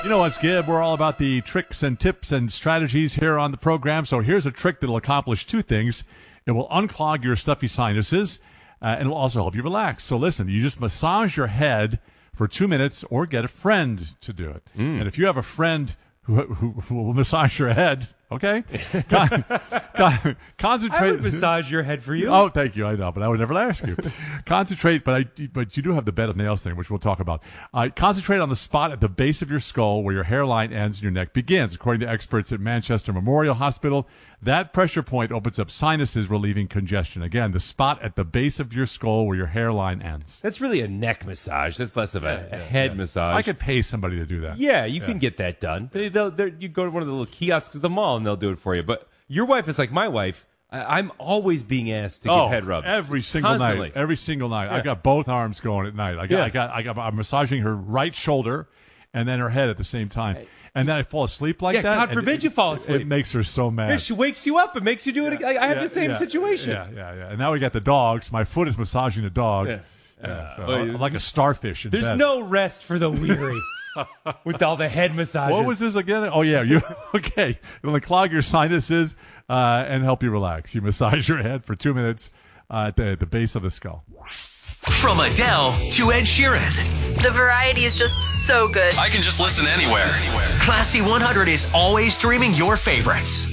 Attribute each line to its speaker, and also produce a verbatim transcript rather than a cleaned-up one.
Speaker 1: You know us, Gib. We're all about the tricks and tips and strategies here on the program. So here's a trick that'll accomplish two things. It will unclog your stuffy sinuses, uh, and it will also help you relax. So listen, you just massage your head for two minutes or get a friend to do it. Mm. And if you have a friend who, who, who will massage your head, okay? Con- con- concentrate.
Speaker 2: I would massage your head for you.
Speaker 1: Oh, thank you. I know, but I would never ask you. Concentrate, but I, but you do have the bed of nails thing, which we'll talk about. Uh, concentrate on the spot at the base of your skull where your hairline ends and your neck begins. According to experts at Manchester Memorial Hospital, that pressure point opens up sinuses, relieving congestion. Again, the spot at the base of your skull where your hairline ends.
Speaker 2: That's really a neck massage. That's less of a,
Speaker 1: Yeah,
Speaker 2: a
Speaker 1: yeah,
Speaker 2: head
Speaker 1: yeah.
Speaker 2: massage.
Speaker 1: I could pay somebody to do that.
Speaker 2: Yeah, you
Speaker 1: Yeah.
Speaker 2: can get that done. They, they'll, they're- you go to one of the little kiosks at the mall and they'll do it for you. But your wife is like my wife. I, I'm always being asked to
Speaker 1: Oh,
Speaker 2: give head rubs.
Speaker 1: every single
Speaker 2: Constantly.
Speaker 1: night. Every single night. I
Speaker 2: Yeah.
Speaker 1: got both arms going at night. I got,
Speaker 2: Yeah.
Speaker 1: I got, I got, I'm massaging her right shoulder and then her head at the same time. And then I fall asleep like
Speaker 2: Yeah,
Speaker 1: that.
Speaker 2: God
Speaker 1: and
Speaker 2: forbid
Speaker 1: it,
Speaker 2: you fall
Speaker 1: it-
Speaker 2: asleep.
Speaker 1: It makes her so mad.
Speaker 2: Yeah, she wakes you up and makes you do it. I, I have
Speaker 1: Yeah,
Speaker 2: the same
Speaker 1: yeah,
Speaker 2: situation.
Speaker 1: Yeah, yeah, yeah. And now we got the dogs. My foot is massaging the dog.
Speaker 2: Yeah.
Speaker 1: Yeah, so
Speaker 2: Well,
Speaker 1: I'm like a starfish in
Speaker 2: There's
Speaker 1: bed.
Speaker 2: no rest for the weary with all the head massages.
Speaker 1: What was this again? Oh, yeah. You okay. It'll clog your sinuses uh, and help you relax. You massage your head for two minutes uh, at, the, at the base of the skull.
Speaker 3: From Adele to Ed Sheeran,
Speaker 4: The variety is just so good.
Speaker 3: I can just listen anywhere. Classy one hundred is always streaming your favorites.